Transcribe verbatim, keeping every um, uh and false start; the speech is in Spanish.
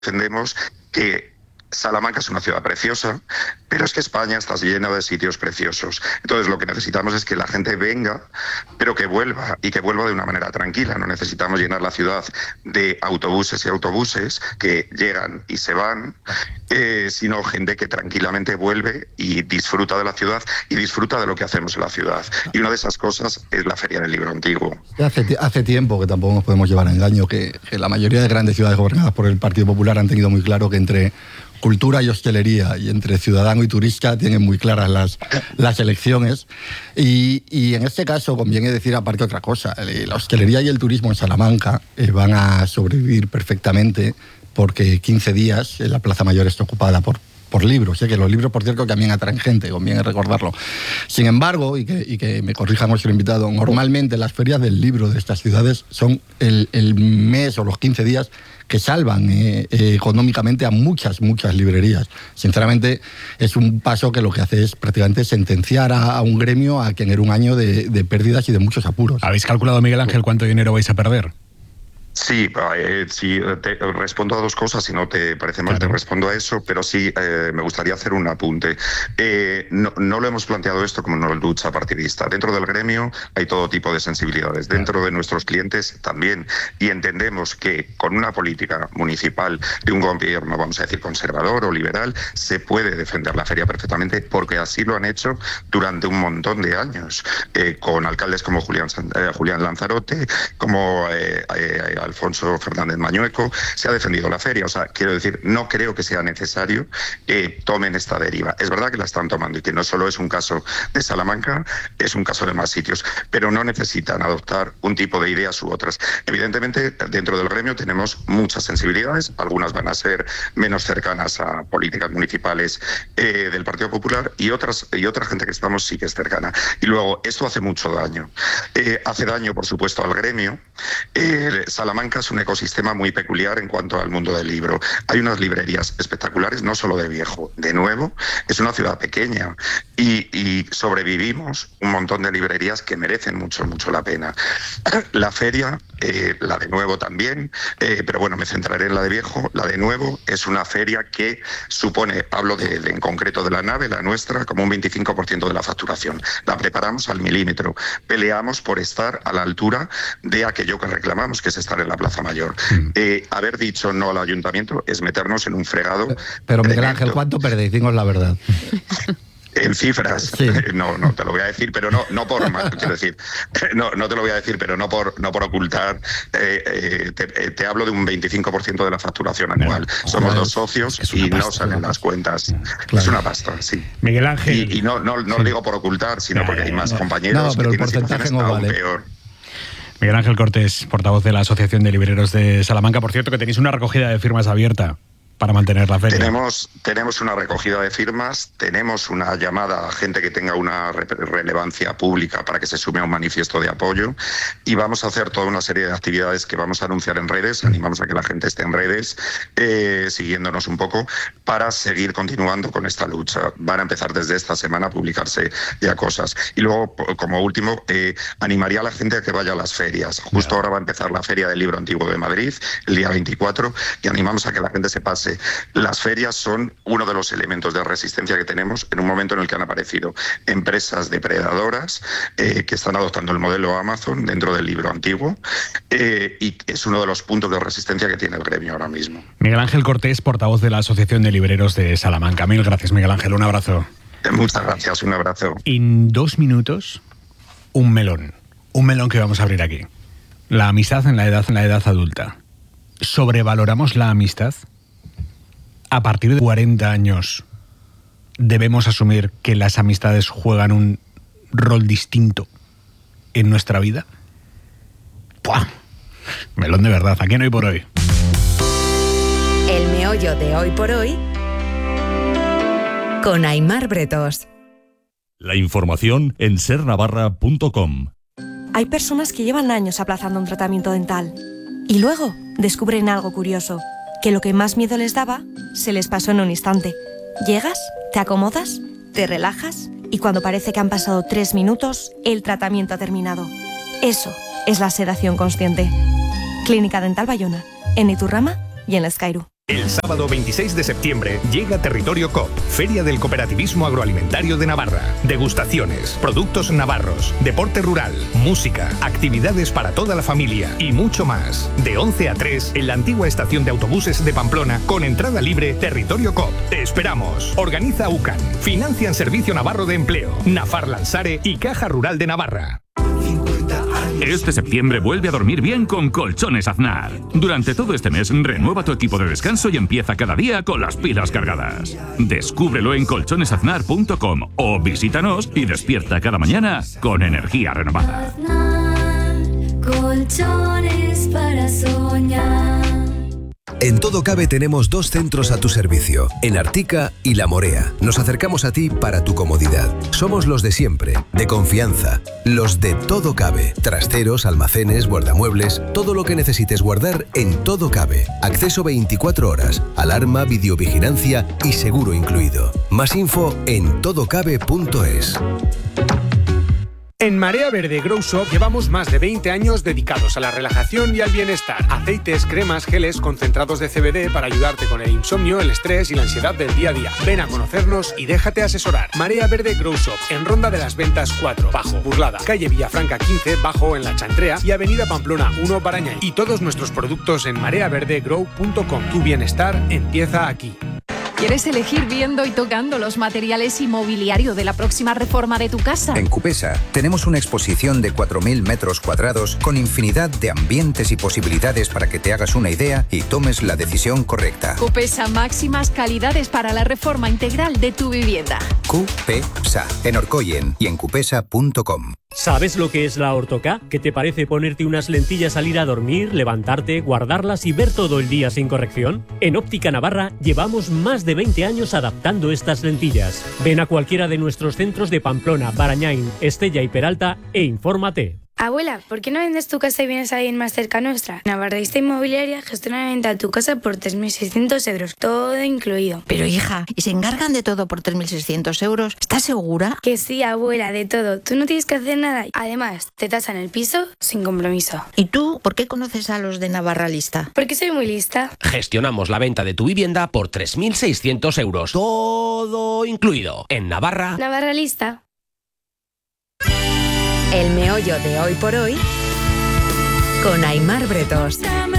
defendemos que Salamanca es una ciudad preciosa, pero es que España está llena de sitios preciosos. Entonces lo que necesitamos es que la gente venga, pero que vuelva, y que vuelva de una manera tranquila. No necesitamos llenar la ciudad de autobuses y autobuses que llegan y se van, eh, sino gente que tranquilamente vuelve y disfruta de la ciudad y disfruta de lo que hacemos en la ciudad. Y una de esas cosas es la Feria del Libro Antiguo. Hace, hace tiempo, que tampoco nos podemos llevar a engaño, que, que la mayoría de grandes ciudades gobernadas por el Partido Popular han tenido muy claro que entre cultura y hostelería, y entre ciudadano y turista tienen muy claras las, las elecciones. Y, y en este caso conviene decir aparte otra cosa. La hostelería y el turismo en Salamanca eh, van a sobrevivir perfectamente porque quince días la Plaza Mayor está ocupada por por libros, ¿eh? Que los libros, por cierto, también atraen gente, conviene recordarlo. Sin embargo, y que, y que me corrija nuestro invitado, normalmente las ferias del libro de estas ciudades son el, el mes o los quince días que salvan eh, eh, económicamente a muchas, muchas librerías. Sinceramente, es un paso que lo que hace es prácticamente sentenciar a, a un gremio a que en un año de, de pérdidas y de muchos apuros. ¿Habéis calculado, Miguel Ángel, cuánto dinero vais a perder? Sí, eh, sí, te respondo a dos cosas, si no te parece mal, claro, te respondo a eso, pero sí eh, me gustaría hacer un apunte. Eh, no, no lo hemos planteado esto como una lucha partidista. Dentro del gremio hay todo tipo de sensibilidades, dentro claro. de nuestros clientes también, y entendemos que con una política municipal de un gobierno, vamos a decir, conservador o liberal, se puede defender la feria perfectamente, porque así lo han hecho durante un montón de años, eh, con alcaldes como Julián, eh, Julián Lanzarote, como eh, eh, Alfonso Fernández Mañueco, se ha defendido la feria. O sea, quiero decir, no creo que sea necesario que tomen esta deriva. Es verdad que la están tomando y que no solo es un caso de Salamanca, es un caso de más sitios, pero no necesitan adoptar un tipo de ideas u otras. Evidentemente, dentro del gremio tenemos muchas sensibilidades, algunas van a ser menos cercanas a políticas municipales eh, del Partido Popular, y otras y otra gente que estamos sí que es cercana. Y luego, esto hace mucho daño. Eh, hace daño, por supuesto, al gremio. Eh, Salamanca es un ecosistema muy peculiar en cuanto al mundo del libro. Hay unas librerías espectaculares, no solo de viejo, de nuevo. Es una ciudad pequeña y, y sobrevivimos un montón de librerías que merecen mucho, mucho la pena. La feria, eh, la de nuevo también, eh, pero bueno, me centraré en la de viejo. La de nuevo es una feria que supone, hablo de, de, en concreto de la nave, la nuestra, como un veinticinco por ciento de la facturación. La preparamos al milímetro. Peleamos por estar a la altura de aquello que reclamamos, que es estar en la Plaza Mayor. Mm. Eh, haber dicho no al ayuntamiento es meternos en un fregado. Pero Miguel Ángel, ¿cuánto perdéis? Dinos la verdad. En cifras, sí. no, no te lo voy a decir, pero no, no por mal, quiero decir, no, no te lo voy a decir, pero no por, no por ocultar. Eh, eh, te, te hablo de un veinticinco por ciento de la facturación anual. Claro. Somos claro. dos socios es y pasta, no salen las cuentas. Claro. Es una pasta, sí. Miguel Ángel. Y, y no, no, no sí. lo digo por ocultar, sino porque hay más no, compañeros no, pero que el porcentaje no vale. Peor. Miguel Ángel Cortés, portavoz de la Asociación de Libreros de Salamanca. Por cierto, que tenéis una recogida de firmas abierta para mantener la feria. Tenemos, tenemos una recogida de firmas, tenemos una llamada a gente que tenga una re relevancia pública para que se sume a un manifiesto de apoyo, y vamos a hacer toda una serie de actividades que vamos a anunciar en redes. Animamos a que la gente esté en redes, eh, siguiéndonos un poco, para seguir continuando con esta lucha. Van a empezar desde esta semana a publicarse ya cosas. Y luego, como último, eh, animaría a la gente a que vaya a las ferias. Justo ahora va a empezar la Feria del Libro Antiguo de Madrid, el día veinticuatro, y animamos a que la gente se pase. Las ferias son uno de los elementos de resistencia que tenemos en un momento en el que han aparecido empresas depredadoras eh, que están adoptando el modelo Amazon dentro del libro antiguo, eh, y es uno de los puntos de resistencia que tiene el gremio ahora mismo. Miguel Ángel Cortés, portavoz de la Asociación de Libreros de Salamanca. Mil gracias, Miguel Ángel. Un abrazo. Eh, muchas gracias. Un abrazo. En dos minutos, un melón. Un melón que vamos a abrir aquí. La amistad en la edad, en la edad adulta. ¿Sobrevaloramos la amistad? A partir de cuarenta años, ¿debemos asumir que las amistades juegan un rol distinto en nuestra vida? ¡Puah! Melón de verdad, aquí no hay por hoy. El meollo de hoy por hoy con Aimar Bretos. La información en ser navarra punto com. Hay personas que llevan años aplazando un tratamiento dental y luego descubren algo curioso, que lo que más miedo les daba se les pasó en un instante. Llegas, te acomodas, te relajas y cuando parece que han pasado tres minutos, el tratamiento ha terminado. Eso es la sedación consciente. Clínica Dental Bayona, en Iturrama y en Escairu. El sábado veintiséis de septiembre llega Territorio C O P, Feria del Cooperativismo Agroalimentario de Navarra. Degustaciones, productos navarros, deporte rural, música, actividades para toda la familia y mucho más. De once a tres en la antigua estación de autobuses de Pamplona con entrada libre Territorio C O P. Te esperamos. Organiza U C A N. Financian Servicio Navarro de Empleo, Nafar Lansare y Caja Rural de Navarra. Este septiembre vuelve a dormir bien con Colchones Aznar. Durante todo este mes, renueva tu equipo de descanso y empieza cada día con las pilas cargadas. Descúbrelo en colchones aznar punto com o visítanos y despierta cada mañana con energía renovada. Aznar, colchones para soñar. En Todo Cabe tenemos dos centros a tu servicio, en Artica y La Morea. Nos acercamos a ti para tu comodidad. Somos los de siempre, de confianza, los de Todo Cabe. Trasteros, almacenes, guardamuebles, todo lo que necesites guardar en Todo Cabe. Acceso veinticuatro horas, alarma, videovigilancia y seguro incluido. Más info en todo cabe punto es. En Marea Verde Grow Shop llevamos más de veinte años dedicados a la relajación y al bienestar. Aceites, cremas, geles, concentrados de C B D para ayudarte con el insomnio, el estrés y la ansiedad del día a día. Ven a conocernos y déjate asesorar. Marea Verde Grow Shop, en Ronda de las Ventas cuatro, Bajo, Burlada, calle Villafranca quince, Bajo, en La Chantrea y avenida Pamplona uno, Barañáin. Y todos nuestros productos en marea verde grow punto com. Tu bienestar empieza aquí. ¿Quieres elegir viendo y tocando los materiales y mobiliario de la próxima reforma de tu casa? En Cupesa tenemos una exposición de cuatro mil metros cuadrados con infinidad de ambientes y posibilidades para que te hagas una idea y tomes la decisión correcta. Cupesa, máximas calidades para la reforma integral de tu vivienda. Cupesa, en Orcoyen y en cupesa punto com. ¿Sabes lo que es la Ortoca? ¿Qué te parece ponerte unas lentillas al ir a dormir, levantarte, guardarlas y ver todo el día sin corrección? En Óptica Navarra llevamos más de veinte años adaptando estas lentillas. Ven a cualquiera de nuestros centros de Pamplona, Barañáin, Estella y Peralta e infórmate. Abuela, ¿por qué no vendes tu casa y vienes a alguien más cerca nuestra? Navarrista Inmobiliaria gestiona la venta de tu casa por tres mil seiscientos euros, todo incluido. Pero hija, ¿y se encargan de todo por tres mil seiscientos euros? ¿Estás segura? Que sí, abuela, de todo. Tú no tienes que hacer nada. Además, te tasan el piso sin compromiso. ¿Y tú por qué conoces a los de Navarra Lista? Porque soy muy lista. Gestionamos la venta de tu vivienda por tres mil seiscientos euros, todo incluido. En Navarra. Navarra Lista. El meollo de hoy por hoy con Aimar Bretos.